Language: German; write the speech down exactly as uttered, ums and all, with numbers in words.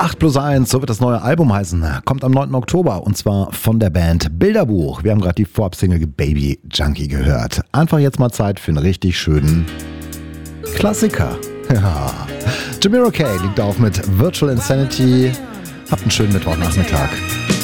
acht plus eins, so wird das neue Album heißen. Kommt am neunten Oktober und zwar von der Band Bilderbuch. Wir haben gerade die Vorab-Single Baby Junkie gehört. Einfach jetzt mal Zeit für einen richtig schönen Klassiker. Ja. Jamiroquai liegt auf mit Virtual Insanity. Habt einen schönen Mittwochnachmittag.